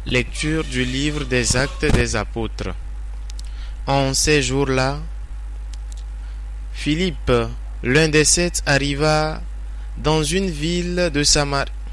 Lecture du livre des Actes des Apôtres. En ces jours-là, Philippe, l'un des sept, arriva dans une ville de Samarie